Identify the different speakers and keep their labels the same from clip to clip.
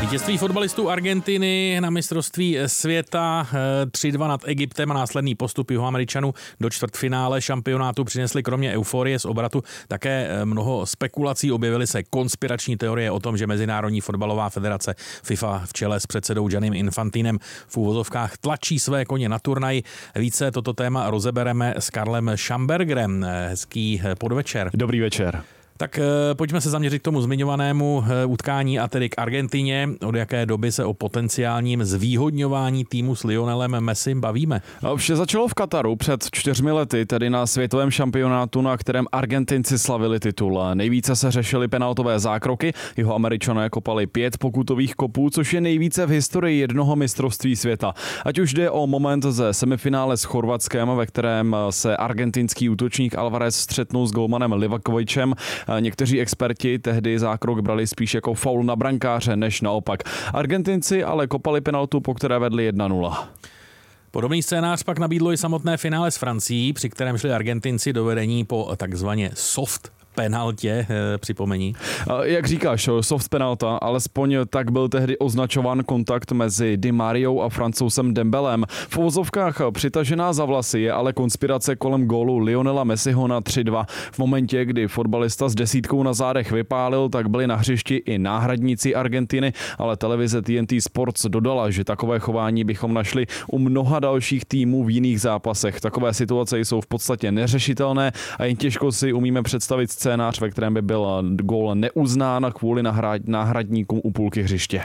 Speaker 1: Vítězství fotbalistů Argentiny na mistrovství světa 3-2 nad Egyptem a následný postup Jihoameričanů do čtvrtfinále šampionátu přinesli kromě euforie z obratu také mnoho spekulací. Objevily se konspirační teorie o tom, že Mezinárodní fotbalová federace FIFA v čele s předsedou Giannim Infantinem v úvozovkách tlačí své koně na turnaj. Více toto téma rozebereme s Karlem Schambergerem. Hezký podvečer.
Speaker 2: Dobrý večer.
Speaker 1: Tak pojďme se zaměřit k tomu zmiňovanému utkání a tedy k Argentině. Od jaké doby se o potenciálním zvýhodňování týmu s Lionelem Messim bavíme?
Speaker 2: Vše začalo v Kataru před 4 lety, tedy na světovém šampionátu, na kterém Argentinci slavili titul. Nejvíce se řešily penaltové zákroky, Jihoameričané kopali 5 pokutových kopů, což je nejvíce v historii jednoho mistrovství světa. Ať už jde o moment ze semifinále s Chorvatskem, ve kterém se argentinský útočník Alvarez střetnul s golmanem Livakovičem. Někteří experti tehdy zákrok brali spíš jako faul na brankáře, než naopak. Argentinci ale kopali penaltu, po které vedli 1-0.
Speaker 1: Podobný scénář pak nabídlo i samotné finále s Francií, při kterém šli Argentinci do vedení po takzvaně soft penaltě, připomení.
Speaker 2: Jak říkáš, soft penalta, alespoň tak byl tehdy označován kontakt mezi Di Mariou a Francouzem Dembelem. V uvozovkách přitažená za vlasy je ale konspirace kolem gólu Lionela Messiho na 3-2. V momentě, kdy fotbalista s desítkou na zádech vypálil, tak byli na hřišti i náhradníci Argentiny, ale televize TNT Sports dodala, že takové chování bychom našli u mnoha dalších týmů v jiných zápasech. Takové situace jsou v podstatě neřešitelné a jen těžko si umíme představit scénář, ve kterém by byl gól neuznán kvůli náhradníkům u půlky hřiště.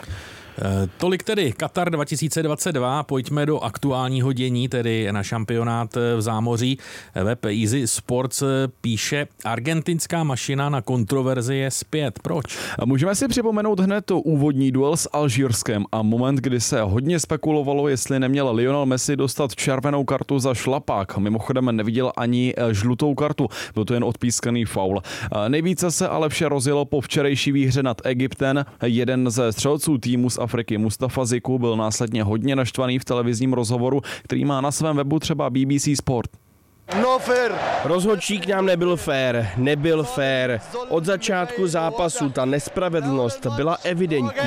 Speaker 1: Tolik tedy Katar 2022, pojďme do aktuálního dění, tedy na šampionát v zámoří. Web Easy Sports píše, argentinská mašina na kontroverzi je zpět. Proč?
Speaker 2: Můžeme si připomenout hned to úvodní duel s Alžírskem a moment, kdy se hodně spekulovalo, jestli neměl Lionel Messi dostat červenou kartu za šlapák. Mimochodem neviděl ani žlutou kartu, byl to jen odpískaný faul. Nejvíce se ale vše rozjelo po včerejší výhře nad Egyptem. Jeden ze střelců týmu z Afriky Mustafa Ziku byl následně hodně naštvaný v televizním rozhovoru, který má na svém webu třeba BBC Sport.
Speaker 3: No fair. Rozhodčí k nám nebyl fér. Od začátku zápasu ta nespravedlnost byla evidentní.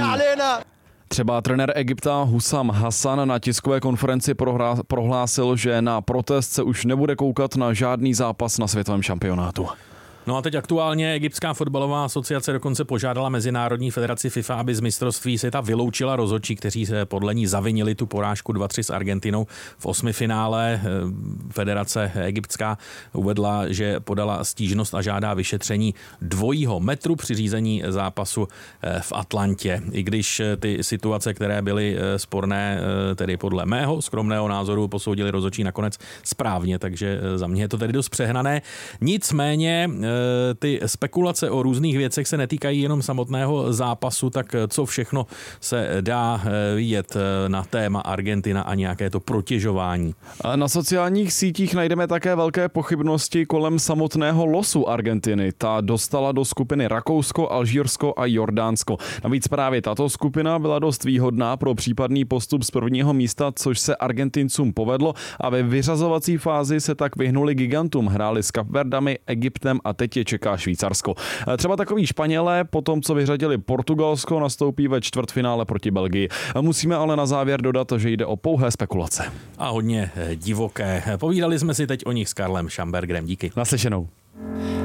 Speaker 2: Třeba trenér Egypta Hussam Hassan na tiskové konferenci prohlásil, že na protest se už nebude koukat na žádný zápas na světovém šampionátu.
Speaker 1: No a teď aktuálně Egyptská fotbalová asociace dokonce požádala Mezinárodní federaci FIFA, aby z mistrovství světa vyloučila rozhodčí, kteří se podle ní zavinili tu porážku 2-3 s Argentinou v 8. finále. Federace egyptská uvedla, že podala stížnost a žádá vyšetření dvojího metru při řízení zápasu v Atlantě. I když ty situace, které byly sporné, tedy podle mého skromného názoru, posoudili rozhodčí nakonec správně, takže za mě je to tedy dost přehnané. Nicméně ty spekulace o různých věcech se netýkají jenom samotného zápasu, tak co všechno se dá vidět na téma Argentina a nějaké to protěžování.
Speaker 2: Na sociálních sítích najdeme také velké pochybnosti kolem samotného losu Argentiny. Ta dostala do skupiny Rakousko, Alžírsko a Jordánsko. Navíc právě tato skupina byla dost výhodná pro případný postup z prvního místa, což se Argentincům povedlo a ve vyřazovací fázi se tak vyhnuli gigantům. Hráli s Kapverdami, Egyptem a teď je čeká Švýcarsko. Třeba takový Španělé, po tom, co vyřadili Portugalsko, nastoupí ve čtvrtfinále proti Belgii. Musíme ale na závěr dodat, že jde o pouhé spekulace.
Speaker 1: A hodně divoké. Povídali jsme si teď o nich s Karlem Schambergerem. Díky.
Speaker 2: Naslyšenou.